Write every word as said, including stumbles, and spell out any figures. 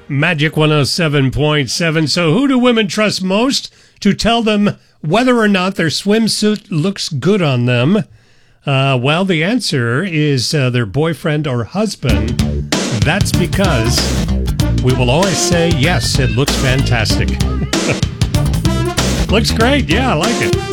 Magic one oh seven point seven. So who do women trust most to tell them whether or not their swimsuit looks good on them? Uh, well, the answer is uh, their boyfriend or husband. That's because we will always say, yes, it looks fantastic. Looks great. Yeah, I like it.